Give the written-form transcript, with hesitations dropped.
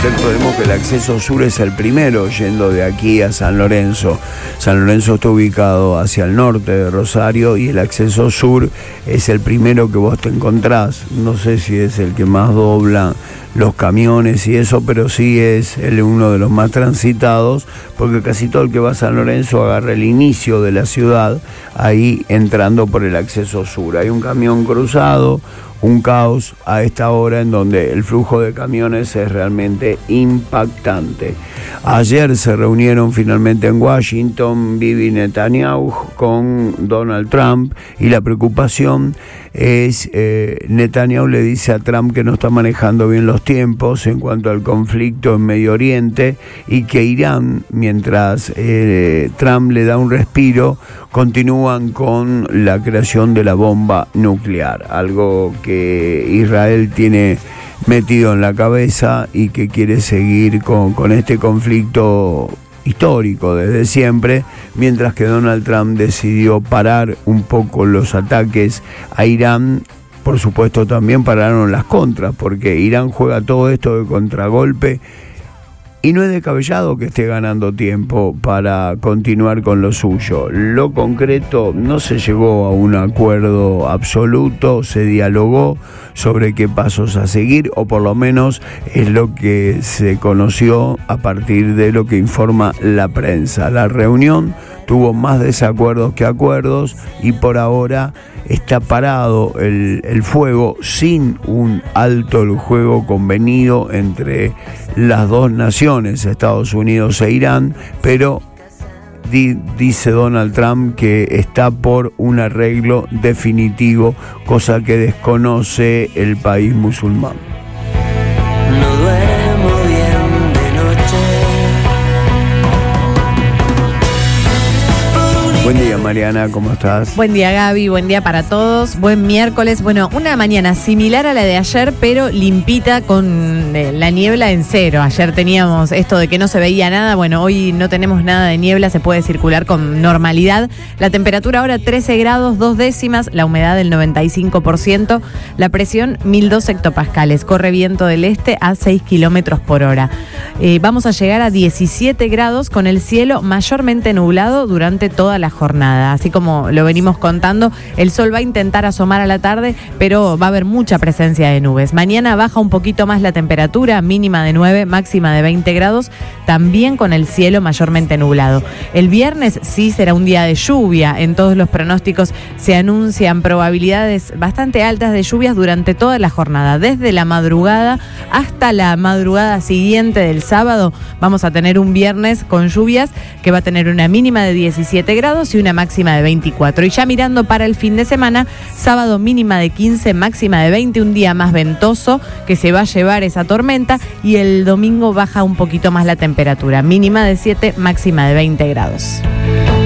recordemos que el acceso sur es el primero yendo de aquí a San Lorenzo. San Lorenzo está ubicado hacia el norte de Rosario y el acceso sur es el primero que vos te encontrás. No sé si es el que más dobla los camiones y eso, pero sí es uno de los más transitados, porque casi todo el que va a San Lorenzo agarra el inicio de la ciudad, ahí entrando por el acceso sur. Hay un camión cruzado, un caos a esta hora en donde el flujo de camiones es realmente impactante. Ayer se reunieron finalmente en Washington Bibi Netanyahu con Donald Trump y la preocupación es, Netanyahu le dice a Trump que no está manejando bien los tiempos en cuanto al conflicto en Medio Oriente y que Irán, mientras Trump le da un respiro, continúan con la creación de la bomba nuclear, algo que Israel tiene metido en la cabeza y que quiere seguir con este conflicto histórico desde siempre, mientras que Donald Trump decidió parar un poco los ataques a Irán. Por supuesto también pararon las contras, porque Irán juega todo esto de contragolpe y no es descabellado que esté ganando tiempo para continuar con lo suyo. Lo concreto, no se llegó a un acuerdo absoluto, se dialogó sobre qué pasos a seguir, o por lo menos es lo que se conoció a partir de lo que informa la prensa. La reunión tuvo más desacuerdos que acuerdos y por ahora está parado el fuego sin un alto el fuego convenido entre las dos naciones, Estados Unidos e Irán, pero dice Donald Trump que está por un arreglo definitivo, cosa que desconoce el país musulmán. No duermo bien de noche. Buen día, Mariana, ¿cómo estás? Buen día, Gaby, buen día para todos, buen miércoles. Bueno, una mañana similar a la de ayer, pero limpita con la niebla en cero. Ayer teníamos esto de que no se veía nada, bueno, hoy no tenemos nada de niebla, se puede circular con normalidad. La temperatura ahora 13 grados, 2 décimas, la humedad del 95%, la presión 1002 hectopascales, corre viento del este a 6 kilómetros por hora. Vamos a llegar a 17 grados con el cielo mayormente nublado durante toda la jornada. Así como lo venimos contando, el sol va a intentar asomar a la tarde, pero va a haber mucha presencia de nubes. Mañana baja un poquito más la temperatura, mínima de 9, máxima de 20 grados, también con el cielo mayormente nublado. El viernes sí será un día de lluvia. En todos los pronósticos se anuncian probabilidades bastante altas de lluvias durante toda la jornada. Desde la madrugada hasta la madrugada siguiente del sábado vamos a tener un viernes con lluvias que va a tener una mínima de 17 grados y una máxima de 24. Y ya mirando para el fin de semana, sábado mínima de 15, máxima de 20, un día más ventoso que se va a llevar esa tormenta, y el domingo baja un poquito más la temperatura, mínima de 7, máxima de 20 grados.